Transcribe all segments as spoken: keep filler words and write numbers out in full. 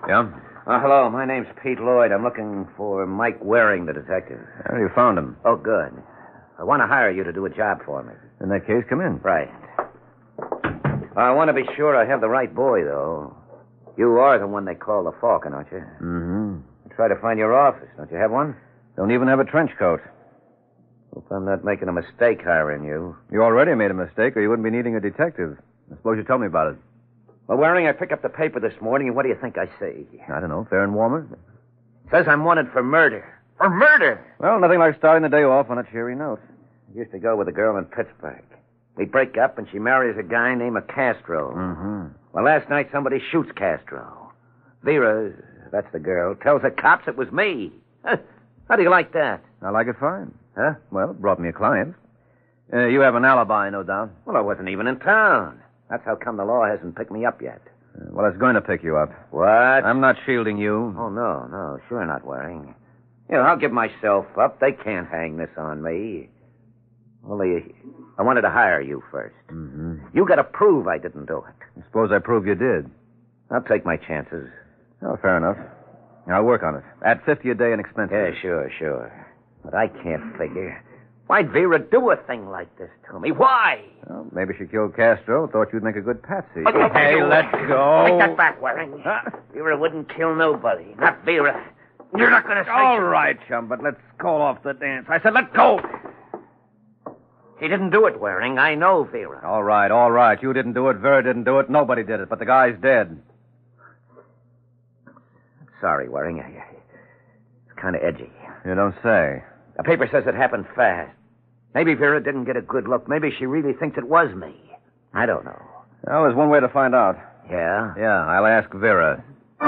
Yeah? Uh, hello, my name's Pete Lloyd. I'm looking for Mike Waring, the detective. Oh, you found him. Oh, good. I want to hire you to do a job for me. In that case, come in. Right. I want to be sure I have the right boy, though. You are the one they call the Falcon, aren't you? Mm-hmm. Try to find your office. Don't you have one? Don't even have a trench coat. Hope I'm not making a mistake hiring you. You already made a mistake, or you wouldn't be needing a detective. I suppose you tell me about it. Well, Waring, I pick up the paper this morning, and what do you think I see? I don't know, fair and warmer. Says I'm wanted for murder. For murder! Well, nothing like starting the day off on a cheery note. I used to go with a girl in Pittsburgh. We break up, and she marries a guy named Castro. Mm-hmm. Well, last night somebody shoots Castro. Vera, that's the girl, tells the cops it was me. How do you like that? I like it fine. Huh? Well, it brought me a client. Uh, you have an alibi, no doubt. Well, I wasn't even in town. That's how come the law hasn't picked me up yet. Uh, well, it's going to pick you up. What? I'm not shielding you. Oh, no, no, sure not, Waring. You know, I'll give myself up. They can't hang this on me. Only, I wanted to hire you first. Mm-hmm. You got to prove I didn't do it. I suppose I prove you did. I'll take my chances. Oh, fair enough. I'll work on it. At fifty a day in expenses. Yeah, sure, sure. But I can't figure. Why'd Vera do a thing like this to me? Why? Well, maybe she killed Castro. Thought you'd make a good patsy. But hey, you... let go. Take that back, Waring. Huh? Vera wouldn't kill nobody. Not Vera. You're not going to say... All right, chum, but let's call off the dance. I said let go. She didn't do it, Waring. I know Vera. All right, all right. You didn't do it. Vera didn't do it. Nobody did it. But the guy's dead. Sorry, Waring. It's kind of edgy. You don't say. The paper says it happened fast. Maybe Vera didn't get a good look. Maybe she really thinks it was me. I don't know. Well, there's one way to find out. Yeah? Yeah, I'll ask Vera.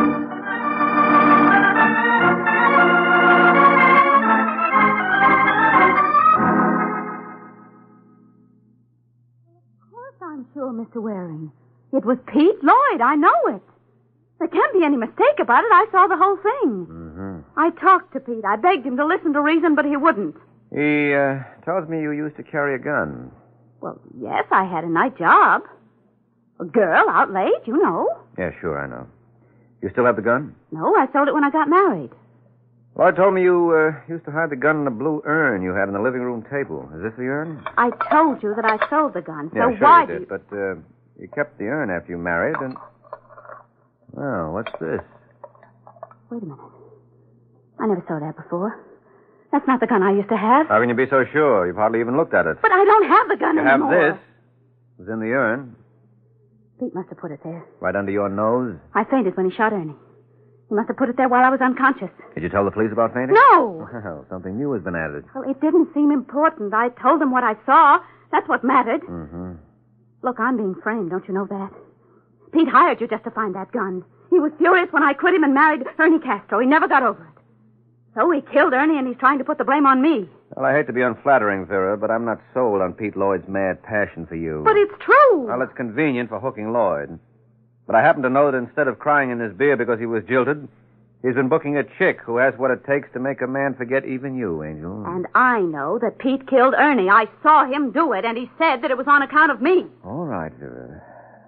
Of course I'm sure, Mister Waring. It was Pete Lloyd. I know it. There can't be any mistake about it. I saw the whole thing. Mm-hmm. I talked to Pete. I begged him to listen to reason, but he wouldn't. He uh, tells me you used to carry a gun. Well, yes, I had a night job. A girl out late, you know. Yeah, sure, I know. You still have the gun? No, I sold it when I got married. Lloyd told me you uh, used to hide the gun in a blue urn you had on the living room table. Is this the urn? I told you that I sold the gun. Yeah, so sure why you do did. you... But uh, you kept the urn after you married, and... Oh, what's this? Wait a minute. I never saw that before. That's not the gun I used to have. How can you be so sure? You've hardly even looked at it. But I don't have the gun You anymore. have this. It was in the urn. Pete must have put it there. Right under your nose. I fainted when he shot Ernie. He must have put it there while I was unconscious. Did you tell the police about fainting? No! Well, something new has been added. Well, it didn't seem important. I told them what I saw. That's what mattered. Mm-hmm. Look, I'm being framed. Don't you know that? Pete hired you just to find that gun. He was furious when I quit him and married Ernie Castro. He never got over it. So he killed Ernie, and he's trying to put the blame on me. Well, I hate to be unflattering, Vera, but I'm not sold on Pete Lloyd's mad passion for you. But it's true. Well, it's convenient for hooking Lloyd. But I happen to know that instead of crying in his beer because he was jilted, he's been booking a chick who has what it takes to make a man forget even you, Angel. And I know that Pete killed Ernie. I saw him do it, and he said that it was on account of me. All right, Vera.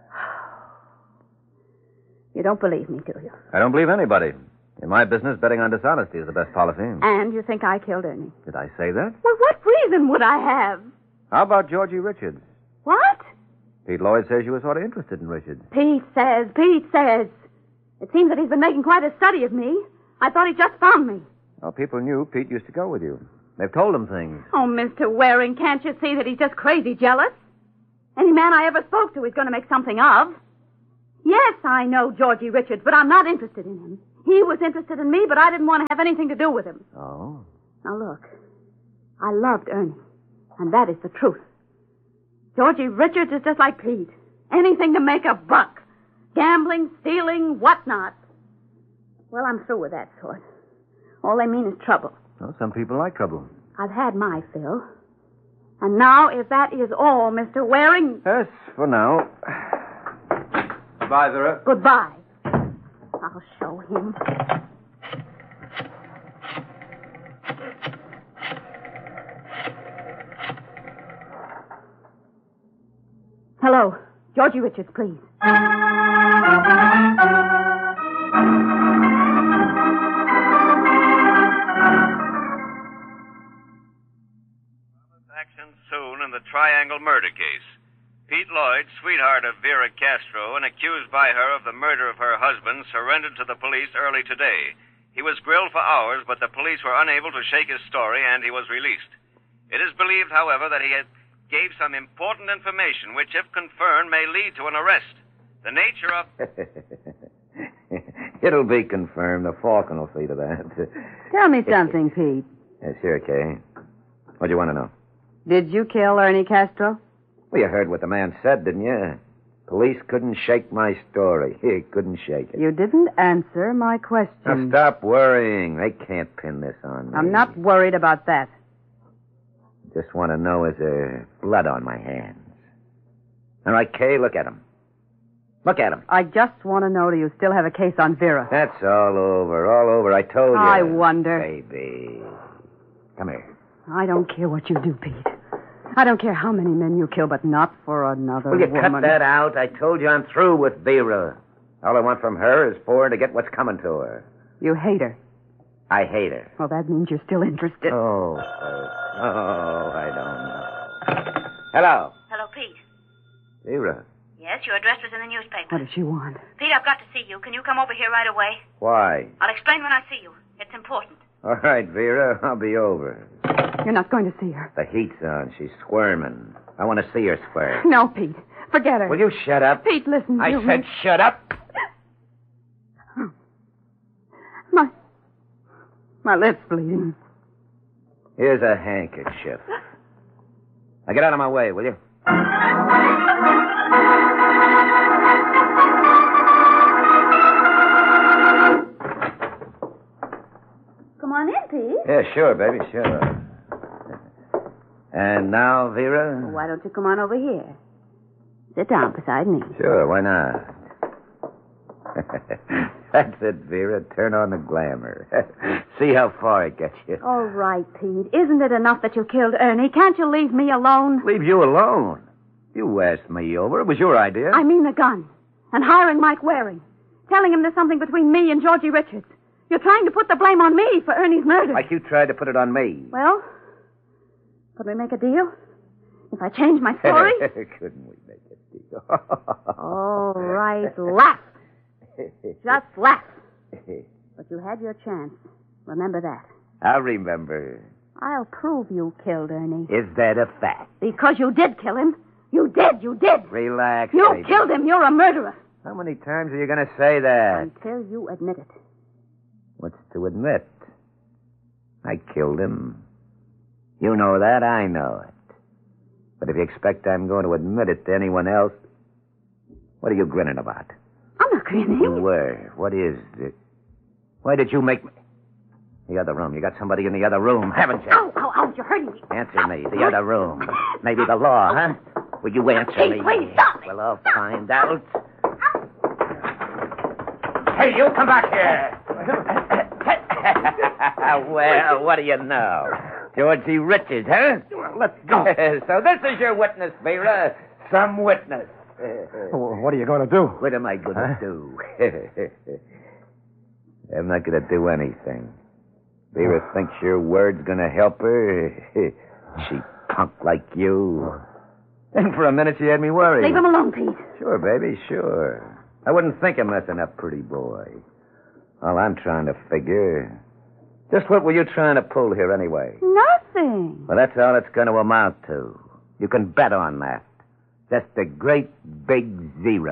You don't believe me, do you? I don't believe anybody. In my business, betting on dishonesty is the best policy. And you think I killed Ernie? Did I say that? Well, what reason would I have? How about Georgie Richards? What? Pete Lloyd says you were sort of interested in Richards. Pete says, Pete says. It seems that he's been making quite a study of me. I thought he just found me. Well, people knew Pete used to go with you. They've told him things. Oh, Mister Waring, can't you see that he's just crazy jealous? Any man I ever spoke to he's going to make something of. Yes, I know Georgie Richards, but I'm not interested in him. He was interested in me, but I didn't want to have anything to do with him. Oh? Now, look. I loved Ernie, and that is the truth. Georgie Richards is just like Pete. Anything to make a buck. Gambling, stealing, whatnot. Well, I'm through with that sort. All they mean is trouble. Well, some people like trouble. I've had my fill. And now, if that is all, Mister Waring... Yes, for now. Goodbye, Vera. Goodbye. I'll show him. Hello. Georgie Richards, please. triangle murder case. Pete Lloyd, sweetheart of Vera Castro and accused by her of the murder of her husband, surrendered to the police early today. He was grilled for hours, but the police were unable to shake his story, and he was released. It is believed, however, that he had gave some important information, which, if confirmed, may lead to an arrest. The nature of... It'll be confirmed. The Falcon will see to that. Tell me something, Pete. Yeah, sure, Kay. What do you want to know? Did you kill Ernie Castro? Well, you heard what the man said, didn't you? Police couldn't shake my story. He couldn't shake it. You didn't answer my question. Now, stop worrying. They can't pin this on me. I'm not worried about that. Just want to know, is there blood on my hands? All right, Kay, look at him. Look at him. I just want to know, do you still have a case on Vera? That's all over, all over. I told you. I wonder. Baby. Come here. I don't care what you do, Pete. I don't care how many men you kill, but not for another Will you woman. cut that out? I told you I'm through with Vera. All I want from her is for her to get what's coming to her. You hate her. I hate her. Well, that means you're still interested. Oh, uh, oh, I don't know. Hello. Hello, Pete. Vera. Yes, your address was in the newspaper. What does she want? Pete, I've got to see you. Can you come over here right away? Why? I'll explain when I see you. It's important. All right, Vera, I'll be over. You're not going to see her. The heat's on. She's squirming. I want to see her squirm. No, Pete. Forget her. Will you shut up? Pete, listen. I you... said shut up. My... My lip's bleeding. Here's a handkerchief. Now get out of my way, will you? Come on in, Pete. Yeah, sure, baby, sure. And now, Vera? Why don't you come on over here? Sit down beside me. Sure, why not? That's it, Vera. Turn on the glamour. See how far it gets you. All right, Pete. Isn't it enough that you killed Ernie? Can't you leave me alone? Leave you alone? You asked me over. It was your idea. I mean the gun. And hiring Mike Waring. Telling him there's something between me and Georgie Richards. You're trying to put the blame on me for Ernie's murder. Like you tried to put it on me. Well, could we make a deal? If I change my story? Couldn't we make a deal? All right, laugh. Just laugh. But you had your chance. Remember that. I'll remember. I'll prove you killed Ernie. Is that a fact? Because you did kill him. You did, you did. Relax, You baby. killed him. You're a murderer. How many times are you going to say that? Until you admit it. What's to admit? I killed him. You know that, I know it. But if you expect I'm going to admit it to anyone else, what are you grinning about? I'm not grinning. You were. What is it? Why did you make me... The other room. You got somebody in the other room, haven't you? Ow, ow, ow, you're hurting me. Answer me. The other room. Maybe the law, huh? Will you answer Hey, me? please, stop. Well, I'll find out. Hey, you come back here. Well, what do you know? Georgie Richards, huh? Let's go. So this is your witness, Vera. Some witness. What are you going to do? What am I going to Huh? do? I'm not going to do anything. Vera thinks your word's going to help her. She punk like you. And for a minute she had me worried. Leave him alone, Pete. Sure, baby, sure. I wouldn't think of messing up pretty boy. All I'm trying to figure... Just what were you trying to pull here anyway? Nothing. Well, that's all it's going to amount to. You can bet on that. Just a great big zero.